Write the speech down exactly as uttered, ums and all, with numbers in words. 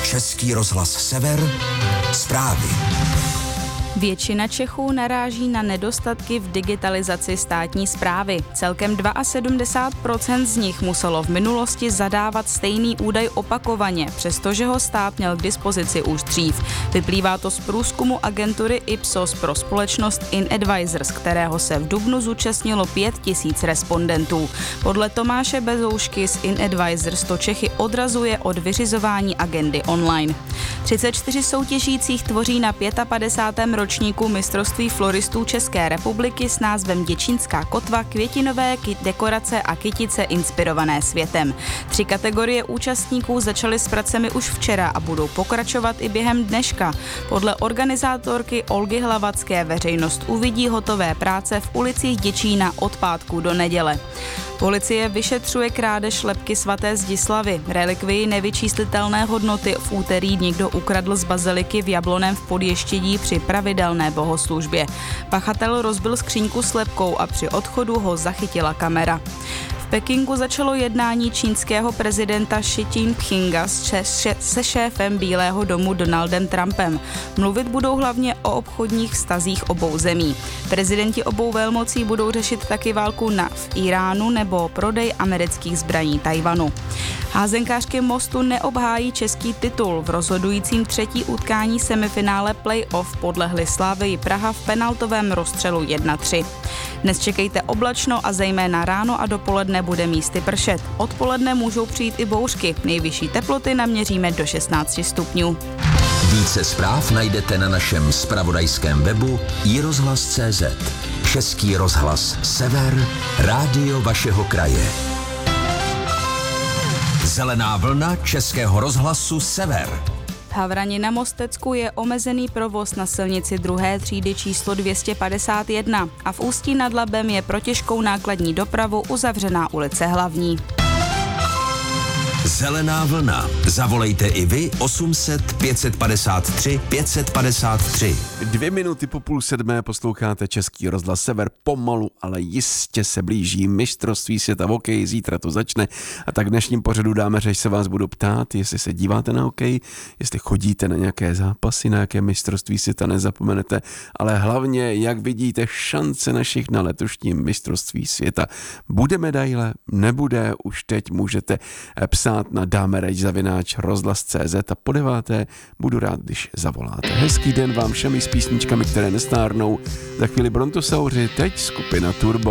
Český rozhlas Sever, zprávy. Většina Čechů naráží na nedostatky v digitalizaci státní správy. Celkem sedmdesát dva procent z nich muselo v minulosti zadávat stejný údaj opakovaně, přestože ho stát měl k dispozici už dřív. Vyplývá to z průzkumu agentury Ipsos pro společnost InAdvisors, kterého se v dubnu zúčastnilo pět tisíc respondentů. Podle Tomáše Bezoušky z InAdvisors to Čechy odrazuje od vyřizování agendy online. třicet čtyři soutěžících tvoří na padesátém pátém ročníku mistrovství floristů České republiky s názvem Děčínská kotva, květinové dekorace a kytice inspirované světem. Tři kategorie účastníků začaly s pracemi už včera a budou pokračovat i během dneška. Podle organizátorky Olgy Hlavacké veřejnost uvidí hotové práce v ulicích Děčína od pátku do neděle. Policie vyšetřuje krádež lebky svaté Zdislavy. Relikvii nevyčíslitelné hodnoty v úterý někdo ukradl z baziliky v Jabloném v Podještědí při pravidelné bohoslužbě. Pachatel rozbil skříňku s lebkou a při odchodu ho zachytila kamera. V Pekingu začalo jednání čínského prezidenta Xi Jinpinga se šéfem Bílého domu Donaldem Trumpem. Mluvit budou hlavně o obchodních vztazích obou zemí. Prezidenti obou velmocí budou řešit taky válku na, v Iránu nebo prodej amerických zbraní Tajvanu. Házenkářky Mostu neobhájí český titul. V rozhodujícím třetí utkání semifinále play-off podlehly Slavii Praha v penaltovém rozstřelu jedna tři. Dnes čekejte oblačno a zejména ráno a dopoledne bude místy pršet. Odpoledne můžou přijít i bouřky. Nejvyšší teploty naměříme do šestnáct stupňů. Více zpráv najdete na našem zpravodajském webu i rozhlas tečka cé zet. Český rozhlas Sever, rádio vašeho kraje. Zelená vlna Českého rozhlasu Sever. V Havrani na Mostecku je omezený provoz na silnici druhé třídy číslo dvě stě padesát jedna a v Ústí nad Labem je pro těžkou nákladní dopravu uzavřená ulice Hlavní. Zelená vlna. Zavolejte i vy osm set pět set padesát tři pět set padesát tři. Dvě minuty po půl sedmé posloucháte Český rozhlas Sever. Pomalu, ale jistě se blíží mistrovství světa v hokeji. Zítra to začne a tak v dnešním pořadu dáme řeč se vás budu ptát, jestli se díváte na hokej, jestli chodíte na nějaké zápasy, na nějaké mistrovství světa, nezapomenete, ale hlavně, jak vidíte šance našich na letošním mistrovství světa. Bude medaile, nebude, už teď můžete psát na dáme reč zavináč rozhlas tečka cé zet a po deváté budu rád, když zavoláte. Hezký den vám všem i s písničkami, které nestárnou. Za chvíli Brontosauři, teď skupina Turbo.